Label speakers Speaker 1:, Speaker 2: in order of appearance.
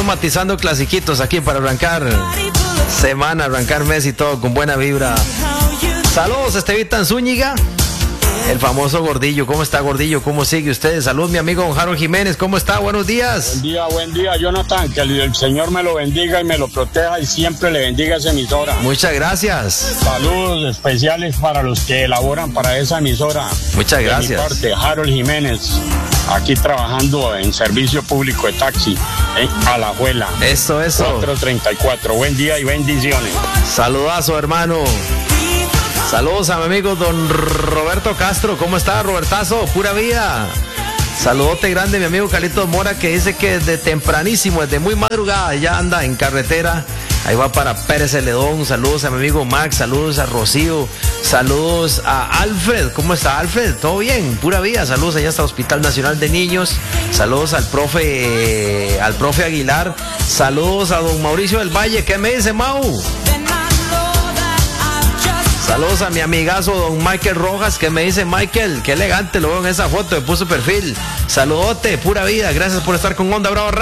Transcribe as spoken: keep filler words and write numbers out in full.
Speaker 1: matizando clasiquitos aquí para arrancar semana, arrancar mes y todo con buena vibra. Saludos, Estevita Zúñiga, el famoso Gordillo. ¿Cómo está, Gordillo? ¿Cómo sigue usted? Salud, mi amigo don Harold Jiménez. ¿Cómo está? Buenos días.
Speaker 2: Buen día, buen día, Jonathan. Que el, el Señor me lo bendiga y me lo proteja y siempre le bendiga esa emisora.
Speaker 1: Muchas gracias.
Speaker 2: Saludos especiales para los que elaboran para esa emisora.
Speaker 1: Muchas gracias.
Speaker 2: De mi parte, Harold Jiménez, aquí trabajando en servicio público de taxi en Alajuela.
Speaker 1: Eso, eso.
Speaker 2: cuatro treinta y cuatro. Buen día y bendiciones.
Speaker 1: Saludazo, hermano. Saludos a mi amigo don Roberto Castro. ¿Cómo está, Robertazo? Pura vida. Saludote grande, mi amigo Carlitos Mora, que dice que desde tempranísimo, desde muy madrugada, ya anda en carretera. Ahí va para Pérez Celedón. Saludos a mi amigo Max, saludos a Rocío, saludos a Alfred. ¿Cómo está, Alfred? ¿Todo bien? Pura vida. Saludos allá hasta el Hospital Nacional de Niños. Saludos al profe, eh, al profe Aguilar. Saludos a don Mauricio del Valle. ¿Qué me dice, Mau? Saludos a mi amigazo don Michael Rojas, que me dice: Michael, qué elegante lo veo en esa foto, me puso perfil. Saludote, pura vida, gracias por estar con Onda Brava.